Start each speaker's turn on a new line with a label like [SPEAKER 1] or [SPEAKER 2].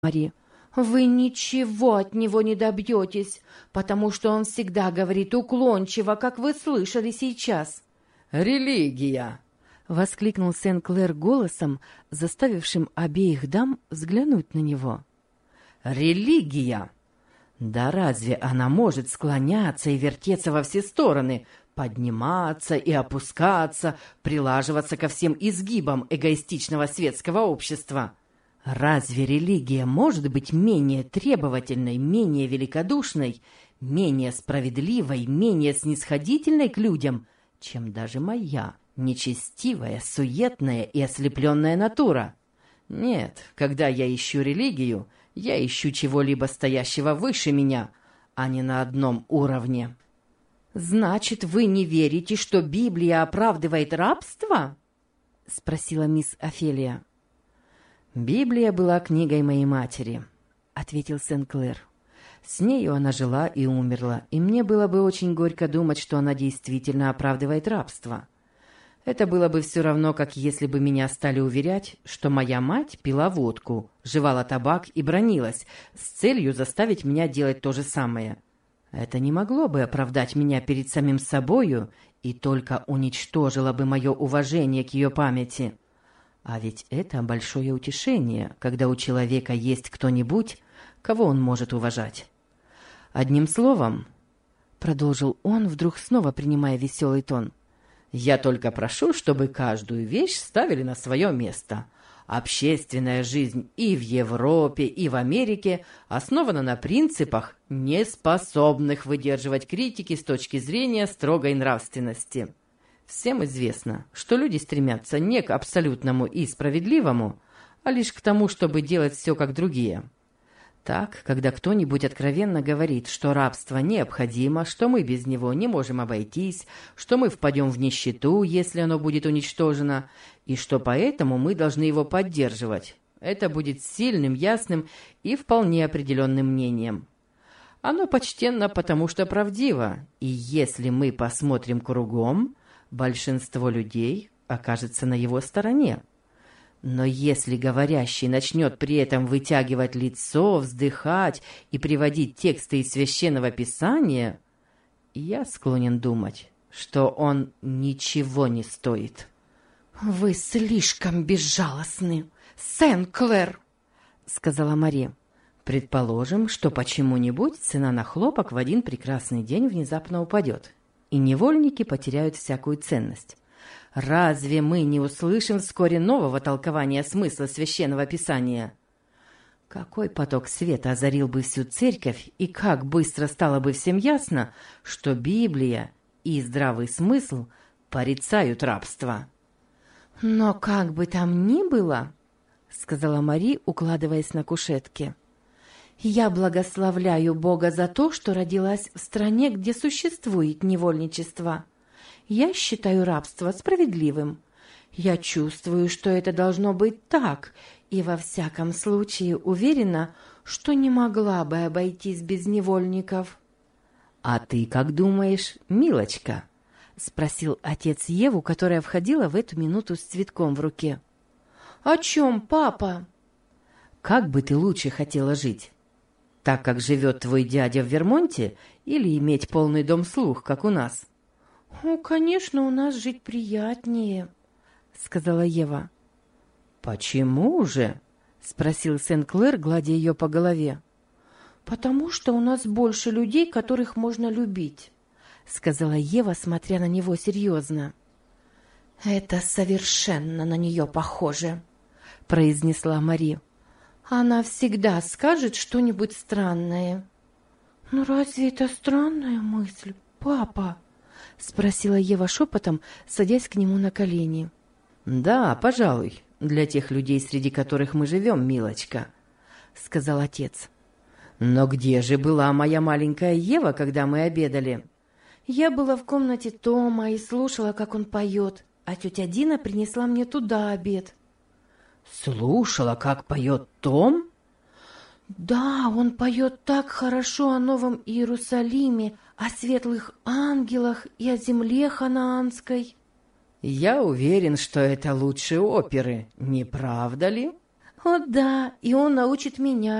[SPEAKER 1] Мари. «Вы ничего от него не добьетесь, потому что он всегда говорит уклончиво, как вы слышали сейчас».
[SPEAKER 2] «Религия!»
[SPEAKER 1] — воскликнул Сен-Клер голосом, заставившим обеих дам взглянуть на него.
[SPEAKER 2] «Религия! Да разве она может склоняться и вертеться во все стороны, подниматься и опускаться, прилаживаться ко всем изгибам эгоистичного светского общества? Разве религия может быть менее требовательной, менее великодушной, менее справедливой, менее снисходительной к людям, чем даже моя нечестивая, суетная и ослепленная натура? Нет, когда я ищу религию, я ищу чего-либо стоящего выше меня, а не на одном уровне».
[SPEAKER 1] «Значит, вы не верите, что Библия оправдывает рабство?» — спросила мисс Офелия.
[SPEAKER 2] «Библия была книгой моей матери», — ответил Сен-Клер. «С нею она жила и умерла, и мне было бы очень горько думать, что она действительно оправдывает рабство. Это было бы все равно, как если бы меня стали уверять, что моя мать пила водку, жевала табак и бранилась с целью заставить меня делать то же самое. Это не могло бы оправдать меня перед самим собою и только уничтожило бы мое уважение к ее памяти. А ведь это большое утешение, когда у человека есть кто-нибудь, кого он может уважать. Одним словом, — продолжил он, вдруг снова принимая веселый тон, — я только прошу, чтобы каждую вещь ставили на свое место. Общественная жизнь и в Европе, и в Америке основана на принципах, не способных выдерживать критики с точки зрения строгой нравственности. Всем известно, что люди стремятся не к абсолютному и справедливому, а лишь к тому, чтобы делать все как другие. Так, когда кто-нибудь откровенно говорит, что рабство необходимо, что мы без него не можем обойтись, что мы впадем в нищету, если оно будет уничтожено, и что поэтому мы должны его поддерживать, это будет сильным, ясным и вполне определенным мнением. Оно почтенно, потому что правдиво, и если мы посмотрим кругом, большинство людей окажется на его стороне. Но если говорящий начнет при этом вытягивать лицо, вздыхать и приводить тексты из Священного Писания, я склонен думать, что он ничего не стоит.
[SPEAKER 1] «Вы слишком безжалостны, Сен-Клер», — сказала Мари.
[SPEAKER 2] «Предположим, что почему-нибудь цена на хлопок в один прекрасный день внезапно упадет, и невольники потеряют всякую ценность. Разве мы не услышим вскоре нового толкования смысла Священного Писания? Какой поток света озарил бы всю церковь, и как быстро стало бы всем ясно, что Библия и здравый смысл порицают рабство».
[SPEAKER 1] «Но как бы там ни было, — сказала Мари, укладываясь на кушетке, — я благословляю Бога за то, что родилась в стране, где существует невольничество. Я считаю рабство справедливым. Я чувствую, что это должно быть так, и во всяком случае уверена, что не могла бы обойтись без невольников».
[SPEAKER 2] «А ты как думаешь, милочка?» — спросил отец Еву, которая входила в эту минуту с цветком в руке.
[SPEAKER 1] «О чем, папа?»
[SPEAKER 2] «Как бы ты лучше хотела жить? Так, как живет твой дядя в Вермонте, или иметь полный дом слуг, как у нас?»
[SPEAKER 1] «Ну, конечно, у нас жить приятнее», — сказала Ева.
[SPEAKER 2] «Почему же?» — спросил Сен-Клер, гладя ее по голове.
[SPEAKER 1] «Потому что у нас больше людей, которых можно любить», — сказала Ева, смотря на него серьезно. «Это совершенно на нее похоже», — произнесла Мари. «Она всегда скажет что-нибудь странное». «Ну разве это странная мысль, папа?» — спросила Ева шепотом, садясь к нему на колени.
[SPEAKER 2] «Да, пожалуй, для тех людей, среди которых мы живем, милочка», — сказал отец. «Но где же была моя маленькая Ева, когда мы обедали?»
[SPEAKER 1] «Я была в комнате Тома и слушала, как он поет, а тетя Дина принесла мне туда обед».
[SPEAKER 2] «Слушала, как поет Том?»
[SPEAKER 1] «Да, он поет так хорошо о Новом Иерусалиме, о светлых ангелах и о земле ханаанской».
[SPEAKER 2] «Я уверен, что это лучше оперы, не правда ли?»
[SPEAKER 1] «О да, и он научит меня